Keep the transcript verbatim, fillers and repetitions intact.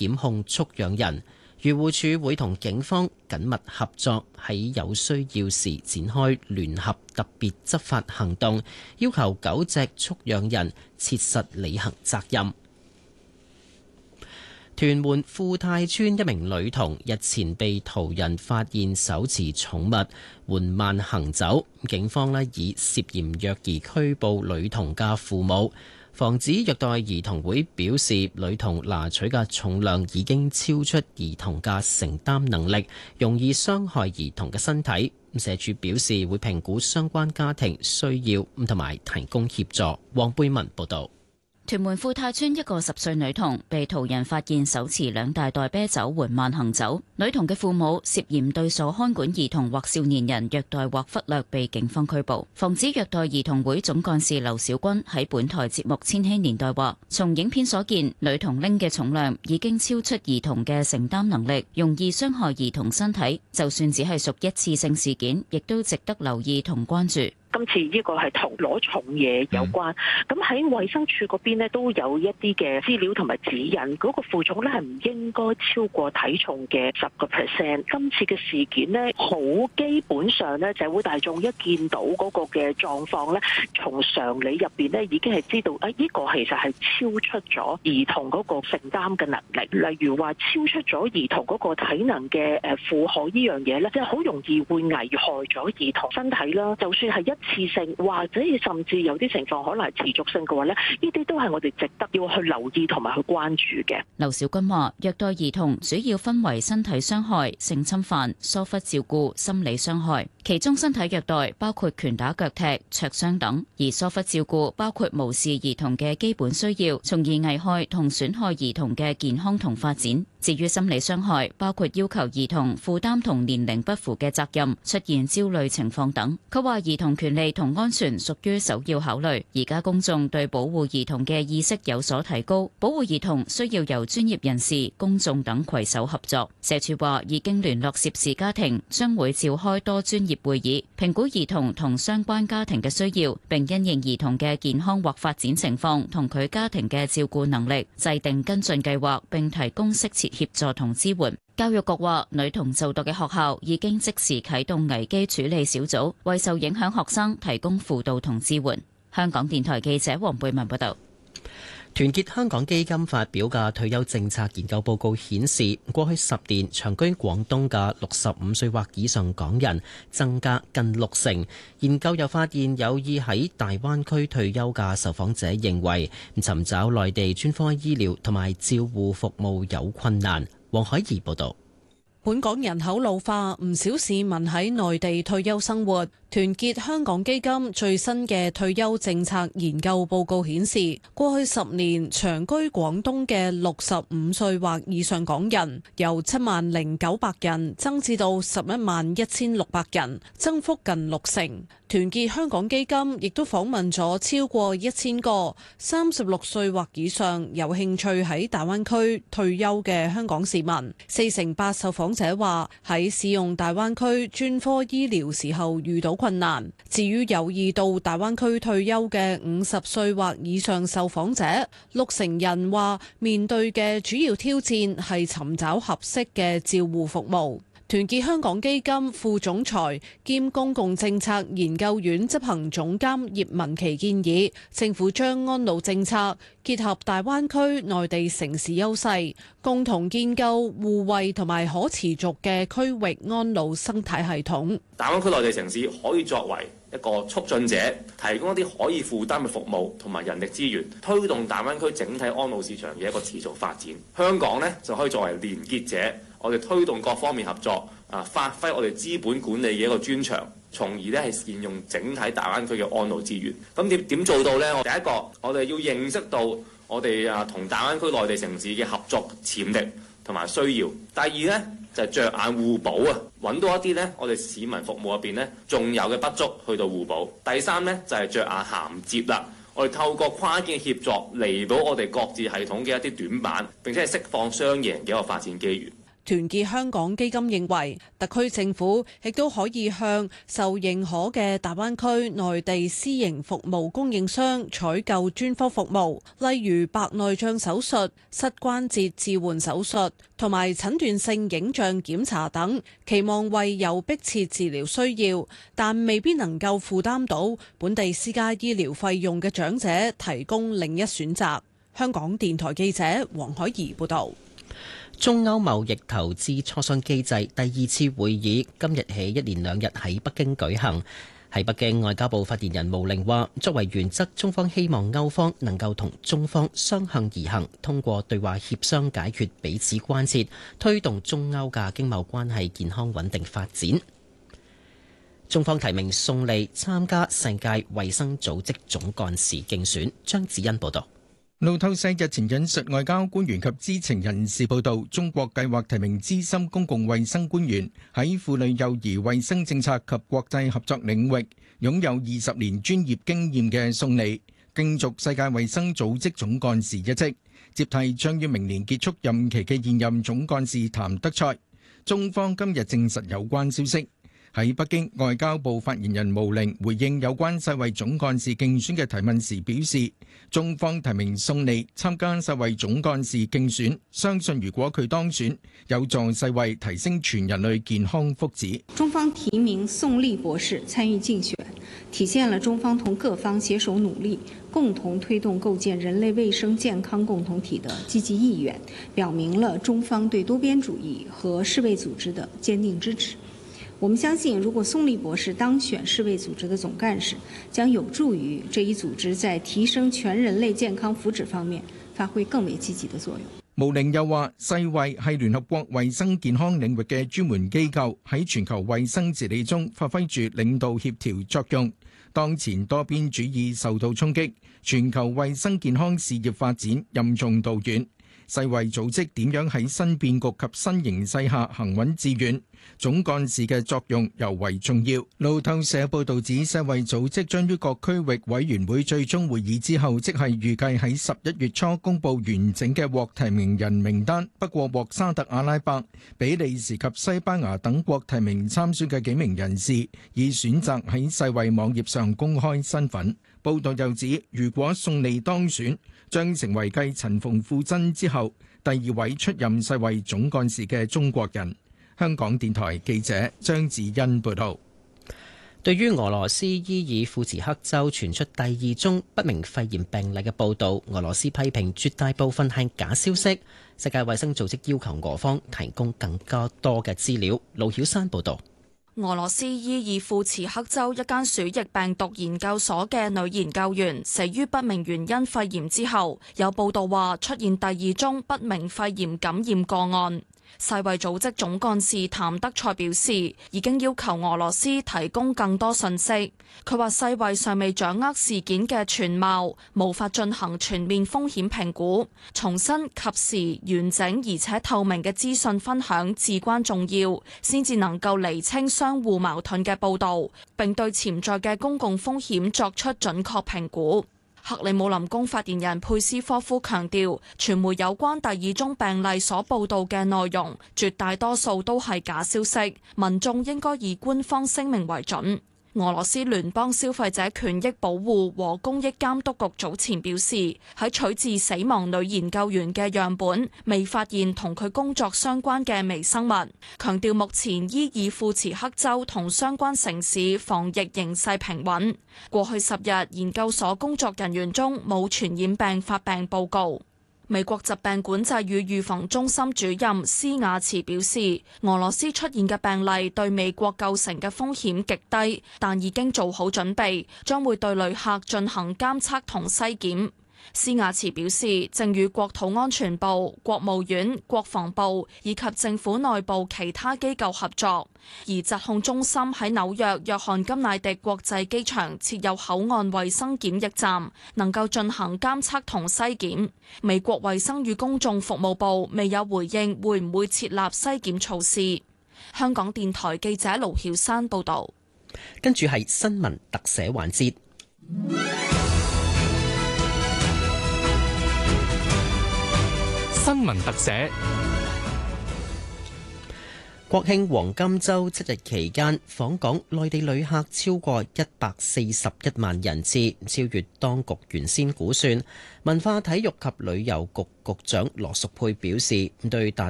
檢控蓄養人。漁護署會同警方緊密合作，喺有需要時展開聯合特別執法行動，要求狗隻蓄養人切實履行責任。屯門富泰村一名女童日前被途人發現手持寵物緩慢行走，警方呢以涉嫌虐兒拘捕女童嘅父母。防止虐待兒童會表示，女童拿取嘅重量已經超出兒童嘅承擔能力，容易傷害兒童嘅身體。社署表示會評估相關家庭需要同埋提供協助。黃貝文報導。 屯門富泰村一個十歲女童被途人發現手持兩大袋啤酒緩慢行走，女童嘅父母涉嫌對所看管兒童或少年人虐待或忽略，被警方拘捕。防止虐待兒童會總幹事劉小軍喺本台節目《千禧年代》話，從影片所見，女童拎嘅重量已經超出兒童嘅承擔能力，容易傷害兒童身體，就算只係屬一次性事件，亦都值得留意同關注。 今次呢個係同攞重嘢有關，咁喺衛生署嗰邊咧都有一啲嘅資料同埋指引，嗰個負重咧係唔應該超過體重嘅十個 percent。今次嘅事件咧，好基本上咧，社會大眾一見到嗰個嘅狀況咧，從常理入邊咧已經係知道，誒呢個其實係超出咗兒童嗰個承擔嘅能力，例如話超出咗兒童嗰個體能嘅誒負荷呢樣嘢咧，即係好容易會危害咗兒童身體啦。就算係一次性或者甚至有啲情況可能係持續性嘅話咧，呢啲都係我哋值得要去留意同埋去關注嘅。 劉小軍話：虐待兒童主要分為身體傷害、性侵犯、疏忽照顧、心理傷害。其中身體虐待包括拳打腳踢、灼傷等，而疏忽照顧包括無視兒童嘅基本需要，從而危害同損害兒童嘅健康同發展。至於心理傷害，包括要求兒童負擔同年齡不符嘅責任、出現焦慮情況等。佢話兒童權利同安全屬於首要考慮，而家公眾對保護兒童嘅意識有所提高，保護兒童需要由專業人士、公眾等攜手合作。社署話已經聯絡涉事家庭，將會召開多專業會議，評估兒童同相關家庭嘅需要，並因應兒童嘅健康或發展情況同佢家庭嘅照顧能力，制定跟進計劃，並提供適切協助同支援。教育局話，女童就讀嘅學校已經即時啟動危機處理小組，為受影響學生提供輔導同支援。香港電台記者黃貝文報道。 團結香港基金發表嘅退休政策研究報告顯示，過去十年長居廣東嘅六十五歲或以上港人增加近六成。研究又發現，有意喺大灣區退休嘅受訪者認為，尋找內地專科醫療同埋照護服務有困難。黃海怡報導。 本港人口老化，唔少市民喺內地退休生活。團結香港基金最新嘅退休政策研究報告顯示，過去十年長居廣東嘅六十五歲或以上港人由七萬零九百人增至到十一萬一千六百人，增幅近六成。團結香港基金亦都訪問咗超過一千個三十六歲或以上有興趣喺大灣區退休嘅香港市民，四成八受訪者話喺使用大灣區專科醫療時候遇到困難。至於有意到大灣區退休嘅五十歲或以上受訪者，六成人話面對嘅主要挑戰係尋找合適嘅照護服務。團結香港基金副總裁兼公共政策研究院執行總監葉文琪建議，政府將安老政策結合大灣區內地城市優勢，共同建構互惠同埋可持續嘅區域安老生態系統。 大灣區內地城市可以作為一個促進者，提供一啲可以負擔嘅服務同埋人力資源，推動大灣區整體安老市場嘅一個持續發展。香港呢就可以作為連結者，我哋推動各方面合作，啊，發揮我哋資本管理嘅一個專長，從而咧係善用整體大灣區嘅安老資源。咁點點做到呢？我第一個，我哋要認識到我哋啊同大灣區內地城市嘅合作潛力同埋需要。第二呢，就係着眼互補啊，揾到一啲呢我哋市民服務入邊呢仲有嘅不足，去到互補。第三呢，就係着眼銜接啦。我哋透過跨境協作，彌補我哋各自系統嘅一啲短板，並且係釋放雙贏嘅一個發展機遇。 團結香港基金認為，特區政府亦都可以向受認可嘅大灣區內地私營服務供應商採購專科服務，例如白內障手術、膝關節置換手術同埋診斷性影像檢查等，期望為有迫切治療需要但未必能夠負擔到本地私家醫療費用嘅長者提供另一選擇。香港電台記者黃海怡報導。 中歐貿易投資磋商機制第二次會議今日起一連兩日喺北京舉行。喺北京，外交部發言人毛寧話，作為原則，中方希望歐方能夠同中方相向而行，通過對話協商解決彼此關切，推動中歐嘅經貿關係健康穩定發展。中方提名宋莉參加世界衛生組織總幹事競選。張子欣報道。 路透社日前引述外交官員及知情人士報道，中國計劃提名資深公共衛生官員，喺婦女幼兒衛生政策及國際合作領域擁有二十年專業經驗嘅宋莉，競逐世界衛生組織總幹事一職，接替將於明年結束任期嘅現任總幹事譚德塞。中方今日證實有關消息。喺北京，外交部發言人毛寧回應有關世衛總幹事競選嘅提問時表示，中方提名宋莉參加世衛總幹事競選，相信如果佢當選，有助世衛提升全人類健康福祉。 中方提名宋莉博士參與競選，體現了中方同各方攜手努力，共同推動構建人類衛生健康共同體的積極意願，表明了中方對多邊主義和世衛組織的堅定支持。我們相信，如果宋莉博士當選世衛組織的總幹事，將有助於這一組織在提升全人類健康福祉方面發揮更為積極的作用。 毛寧又話，世衛係聯合國衛生健康領域嘅專門機構，喺全球衛生治理中發揮住領導協調作用。當前多邊主義受到衝擊，全球衛生健康事業發展任重道遠。世衛組織點樣喺新變局及新形勢下行穩致遠，總幹事嘅作用尤為重要。路透社報導指，世衛組織將於各區域委員會最終會議之後，即係預計喺十一月初公佈完整嘅獲提名人名單。不過獲沙特阿拉伯、比利時及西班牙等國提名參選嘅幾名人士，已選擇喺世衛網頁上公開身份。報道又指，如果宋莉當選，將成為繼陳馮富珍之後第二位出任世衛總幹事嘅中國人。香港電台記者張子欣報道。 對於俄羅斯伊爾庫茨克州傳出第二宗不明肺炎病例嘅報導，俄羅斯批評絕大部分係假消息。世界衛生組織要求俄方提供更加多嘅資料。盧曉山報導。 俄羅斯伊爾庫茨克州一間鼠疫病毒研究所嘅女研究員死於不明原因肺炎之後，有報道話出現第二宗不明肺炎感染個案。世衛組織總幹事譚德塞表示，已經要求俄羅斯提供更多信息。佢話世衛尚未掌握事件嘅全貌，無法進行全面風險評估。重申及時、完整而且透明嘅資訊分享至關重要，先至能夠釐清相互矛盾嘅報導，並對潛在嘅公共風險作出準確評估。克里姆林宮發言人佩斯科夫強調，傳媒有關第二宗病例所報道嘅內容，絕大多數都係假消息，民眾應該以官方聲明為準。俄羅斯聯邦消費者權益保護和公益監督局早前表示，喺取自死亡女研究員嘅樣本，未發現同佢工作相關嘅微生物，強調目前伊爾庫茨克州同相關城市防疫形勢平穩。過去十日，研究所工作人員中冇傳染病發病報告。美國疾病管制與預防中心主任施亞茨表示，俄羅斯出現嘅病例對美國構成嘅風險極低，但已經做好準備，將會對旅客進行監測同篩檢。施亞茨表示，正與國土安全部、國務院、國防部以及政府內部其他機構合作，而疾控中心喺紐約約翰甘迺迪國際機場設有口岸衛生檢疫站，能夠進行監測同篩檢。美國衛生與公眾服務部未有回應會唔會設立篩檢措施。香港電台記者盧曉山報導。 跟住係新聞特寫環節。 新聞特寫。 國慶黃金週七日期間，訪港內地旅客超過一百四十一萬人次，超越當局原先估算。文化體育及旅遊局局長羅淑佩表示，對達